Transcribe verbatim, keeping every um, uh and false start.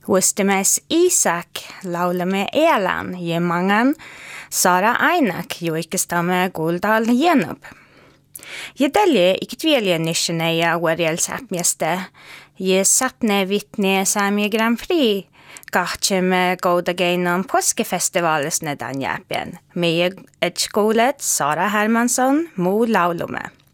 Huistimes Isak laulamme Elan Jemangan Sara Ainak juikestamme Guldal Jenup. Jedälje iktvelje nisheneja varjel sapmjeste. Je sapne vittne Sami Grand Prix. Kahtsemme goda geinon påskefestivales nedan jäpen. Med ett skolet Sara Hermansson mo laulume.